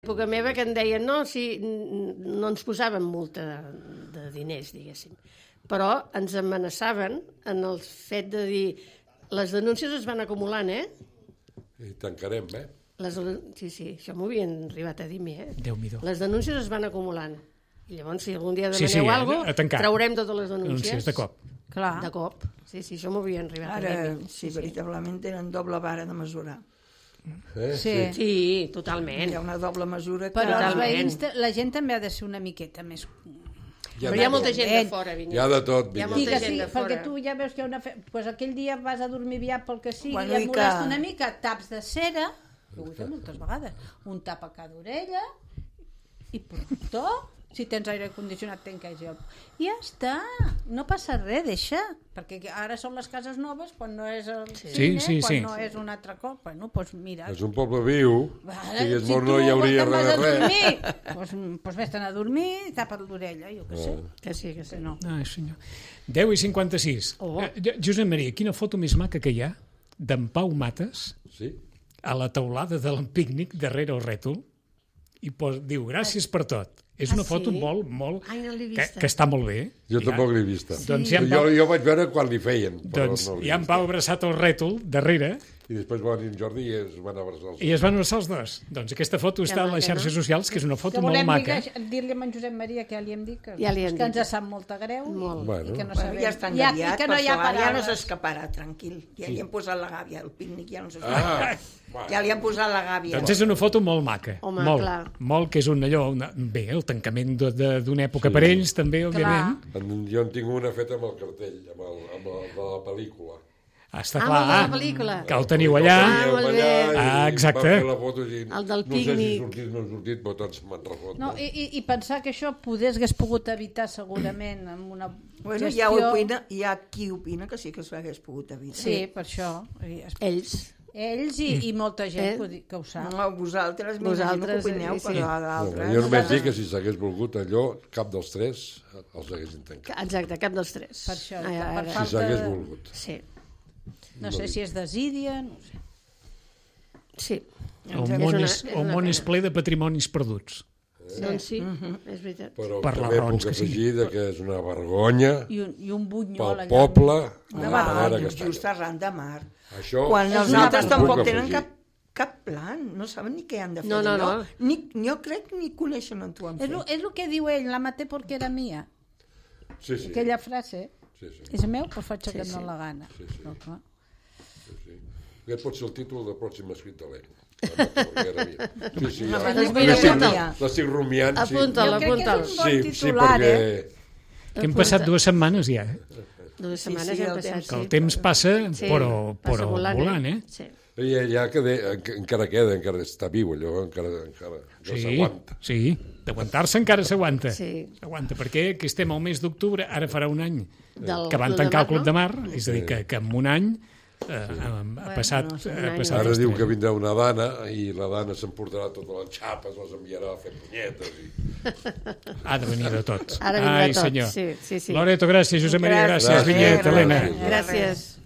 L'època meva que em deien no ens posaven multa de diners, diguéssim, però ens amenaçaven en el fet de dir les denúncies es van acumulant, I tancarem, Sí, això m'ho havien arribat a dir a mi, Déu-n'hi-do. Les denúncies es van acumulant. I llavors, si algun dia demaneu alguna cosa, traurem totes les denúncies. De cop. Clar. De cop. Sí, això m'ho havien arribat a dir. Ara, sí, veritablement tenen doble vara de mesurar. Sí, totalment. Hi ha una doble mesura que... Però els veïns, la gent també ha de ser una miqueta més... Però hi ha molta gent de fora, Vinyet. Hi ha de tot, Hi ha molta gent de fora. Perquè tu ja veus que hi ha una... Pues aquell dia vas a dormir aviat pel que sigui, i et molesta una mica, taps de cera, ho he fet moltes vegades, un tap a cada orella, i pronto, si tens aire condicionat, tanques el... I ja està, no passa res, deixa, perquè ara són les cases noves, quan no és el cine, quan no és un altre cop, bueno, doncs mira... És un poble viu, si és mort no hi hauria res de res. Doncs vés-te'n a dormir, tapa't l'orella, jo què sé. Que sí, no. Ai, senyor. 10:56. Josep Maria, quina foto més maca que hi ha d'en Pau Mates a la teulada de l'Empícnic darrere el rètol i diu gràcies per tot. És una foto molt... que està molt bé. Jo tampoc l'he vista. Doncs jo vaig veure quan li feien. Doncs hi ha en Pau abraçat al rètol darrere. I després va venir en Jordi i es van abraçar els dos. I es van abraçar els dos. Doncs aquesta foto està a les xarxes socials, que és una foto molt maca. Dir-li a en Josep Maria que ja li hem dit que ens sap molta greu i que no sabem. Ja estan aviat, per això ja no s'escaparà, tranquil. Ja li han posat la gàbia, el pícnic ja no s'escaparà. Ja li han posat la gàbia. Doncs és una foto molt maca. Molt, que és un allò... Bé, el tancament d'una època per ells, també, òbviament. Jo en tinc una feta amb el cartell, amb la pel·lícula. Està clar, que el teniu allà. Exacte. El del pícnic. No sé si sortit o no sortit, però tots me'n refot. I pensar que això hagués pogut evitar segurament amb una gestió... Hi ha qui opina que sí que s'hagués pogut evitar. Sí, per això. Ells i molta gent que ho sap. No, vosaltres no opineu, però d'altres... Jo només dic que si s'hagués volgut allò, cap dels tres els haguessin tancat. Exacte, cap dels tres. Per això, si s'hagués volgut. Sí. No sé si és desídia, no sé. Sí. El món és ple de patrimonis perduts. Doncs sí, és veritat. Però també puc afegir que és una vergonya i un bunyol pel poble. Una vergonya, just arran de mar. Quan els altres tampoc tenen cap plan, no saben ni què han de fer. No. Jo crec ni coneixen on t'ho han fet. És el que diu ell, la maté porque era mía. Sí. Aquella frase, és meu, però faig que no la gana. Aquest pot ser el títol del pròxim escrit de l'Eco. L'estic rumiant. Apunta'l. Jo crec que és un bon titular, Que hem passat 2 setmanes ja. 2 setmanes hem passat, que el temps passa, però volant, Sí. Ja encara queda, encara està viu allò, encara s'aguanta. Sí, d'aguantar-se encara s'aguanta. S'aguanta, perquè que estem al mes d'octubre, ara farà un any que van tancar el Club de Mar, és a dir, que en un any ha passat... Ara diu que vindrà una dana i la dana s'emportarà totes les xapes, les enviarà a fer punyetes. Ha de venir de tot. Ai, senyor. Loreto, gràcies. Josep Maria, gràcies. Vinyet, Helena. Gràcies.